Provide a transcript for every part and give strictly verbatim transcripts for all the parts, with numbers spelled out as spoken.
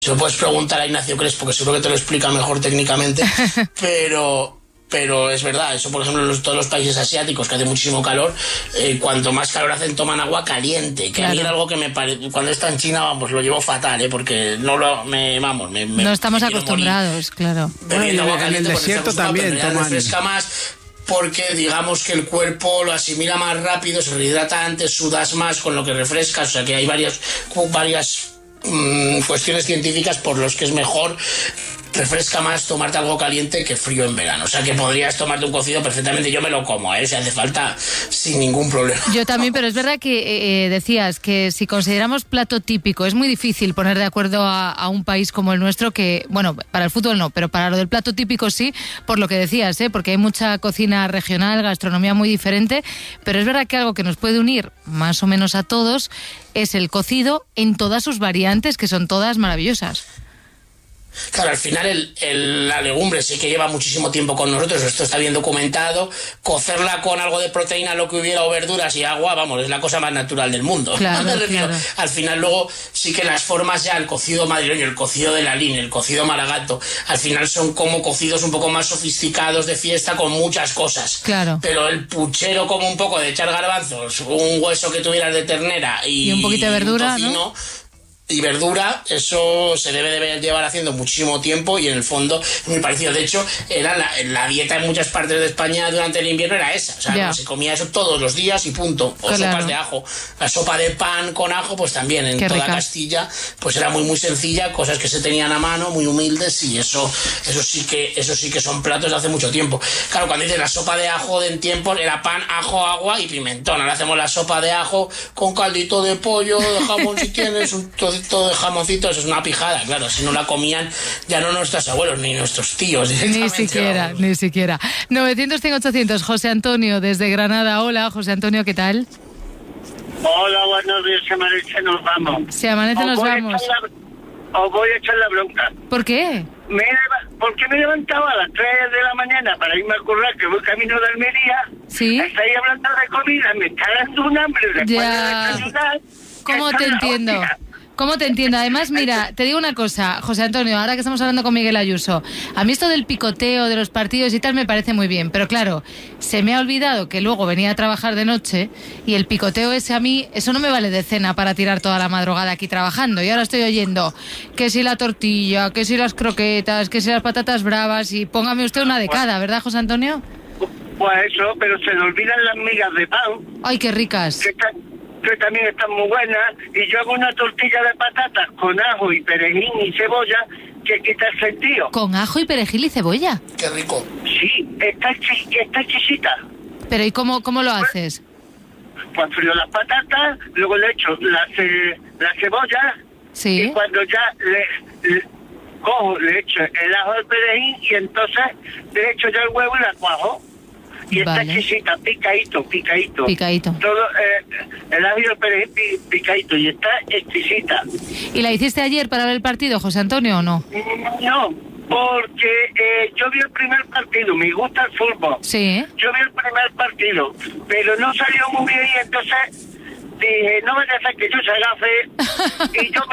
Se lo puedes preguntar a Ignacio Crespo, que seguro que te lo explica mejor técnicamente, pero... Pero es verdad, eso por ejemplo en los, todos los países asiáticos que hace muchísimo calor, eh, cuanto más calor hacen toman agua caliente, que claro. A mí era algo que me parece, cuando está en China, vamos, lo llevo fatal, ¿eh? Porque no lo, me, vamos, me, me No estamos me acostumbrados, morir. Claro. Bebiendo agua en caliente, el desierto también toman... refresca más, porque digamos que el cuerpo lo asimila más rápido, se rehidrata antes, sudas más con lo que refrescas, o sea que hay varias, varias mmm, cuestiones científicas por los que es mejor, refresca más tomarte algo caliente que frío en verano. O sea que podrías tomarte un cocido perfectamente. Yo me lo como, ¿eh? Si hace falta, sin ningún problema. Yo también, pero es verdad que eh, decías que si consideramos plato típico, es muy difícil poner de acuerdo a, a un país como el nuestro que, bueno, para el fútbol no, pero para lo del plato típico sí, por lo que decías, ¿eh? Porque hay mucha cocina regional, gastronomía muy diferente, pero es verdad que algo que nos puede unir más o menos a todos es el cocido en todas sus variantes, que son todas maravillosas. Claro, al final el, el, la legumbre sí que lleva muchísimo tiempo con nosotros, esto está bien documentado, cocerla con algo de proteína, lo que hubiera, o verduras y agua, vamos, es la cosa más natural del mundo. Claro, claro. Al final luego sí que las formas ya, el cocido madrileño, el cocido de Lalín, el cocido maragato, al final son como cocidos un poco más sofisticados de fiesta con muchas cosas. Claro. Pero el puchero como un poco de echar garbanzos, un hueso que tuvieras de ternera y, y un poquito de verdura, tocino, ¿no? Y verdura, eso se debe de llevar haciendo muchísimo tiempo y en el fondo es muy parecido. De hecho, era la, la dieta en muchas partes de España durante el invierno era esa. O sea, yeah. se comía eso todos los días y punto. O claro. sopas de ajo. La sopa de pan con ajo, pues también en Qué toda rica. Castilla, pues era muy muy sencilla, cosas que se tenían a mano, muy humildes, y eso eso sí que eso sí que son platos de hace mucho tiempo. Claro, cuando dices la sopa de ajo de en tiempos era pan, ajo, agua y pimentón. Ahora hacemos la sopa de ajo con caldito de pollo, de jamón si tienes, un todo de jamoncito, eso es una pijada, claro, si no la comían ya no nuestros abuelos ni nuestros tíos. Ni siquiera, vamos. ni siquiera. novecientos, cien, ochocientos, José Antonio desde Granada. Hola, José Antonio, ¿qué tal? Hola, buenos días, se amanece, nos vamos. Se amanece, nos vamos. La, os voy a echar la bronca. ¿Por qué? Me, porque me levantaba a las tres de la mañana para irme a currar, que voy camino de Almería. Sí. Estáis hablando de comida, me está dando un hambre después ya. de desayunar. ¿Cómo te entiendo? Hostia. ¿Cómo te entiendo? Además, mira, te digo una cosa, José Antonio, ahora que estamos hablando con Miguel Ayuso, a mí esto del picoteo de los partidos y tal me parece muy bien, pero claro, se me ha olvidado que luego venía a trabajar de noche y el picoteo ese a mí, eso no me vale de cena para tirar toda la madrugada aquí trabajando, y ahora estoy oyendo que si la tortilla, que si las croquetas, que si las patatas bravas, y póngame usted una de cada, ¿verdad, José Antonio? Pues eso, pero se le olvidan las migas de pan. ¡Ay, qué ricas! Que están, que también están muy buenas, y yo hago una tortilla de patatas con ajo y perejil y cebolla que quita el sentido. ¿Con ajo y perejil y cebolla? ¡Qué rico! Sí, está, está exquisita. ¿Pero y cómo, cómo lo haces? Pues, pues frío las patatas, luego le echo la, ce, la cebolla, sí. Y cuando ya le, le cojo, le echo el ajo del perejil y entonces le echo ya el huevo y la cuajo. Y vale. Está exquisita, picadito, picadito. Picadito. Todo, eh, el ajo y el perejil picadito, y está exquisita. ¿Y la hiciste ayer para ver el partido, José Antonio, o no? No, porque eh, yo vi el primer partido, me gusta el fútbol. Sí. Yo vi el primer partido, pero no salió muy bien, y entonces dije, no vaya a ser que yo se agafe, y yo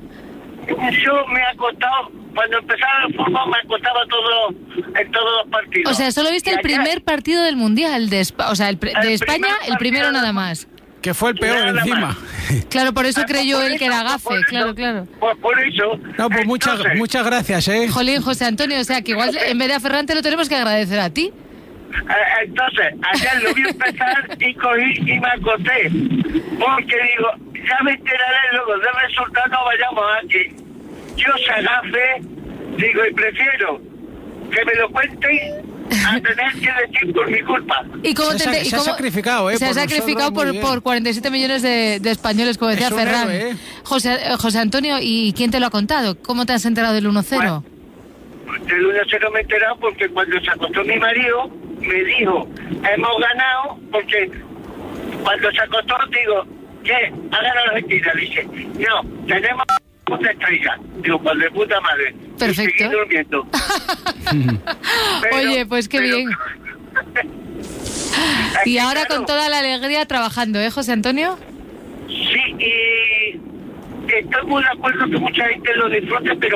me, yo me he acostado. Cuando empezaba el fútbol me acostaba todo, en todos los partidos. O sea, solo viste y el ayer, primer partido del Mundial, de, o sea, el, el de España, el primero nada más. Que fue el peor nada encima. Más. Claro, por eso ah, creyó él que era gafe, claro, claro. Pues por eso. No, pues muchas, muchas gracias, ¿eh? Jolín, José Antonio, o sea, que igual en vez de a Ferran te lo tenemos que agradecer a ti. Entonces, ayer lo vi empezar y cogí y me acosté. Porque digo, ya me enteraré luego del resultado, no vayamos aquí. Yo se agafe, digo, y prefiero que me lo cuenten a tener que decir por mi culpa. ¿Y cómo se, te, ha, y se cómo, ha sacrificado, ¿eh? Se ha sacrificado por, por cuarenta y siete millones de, de españoles, como decía Ferran. Héroe, ¿eh? José, José Antonio, ¿y quién te lo ha contado? ¿Cómo te has enterado del uno cero? Bueno, del uno cero me he enterado porque cuando se acostó mi marido, me dijo, hemos ganado, porque cuando se acostó, digo, ¿qué? ¿Ha ganado Argentina? Dice, no, tenemos una estrella. Digo, pues de puta madre. Perfecto. Y seguí durmiendo. Pero, oye, pues qué pero... bien. Y ahora claro, con toda la alegría trabajando, ¿eh, José Antonio? Sí, y estoy muy de acuerdo que mucha gente lo disfrute, pero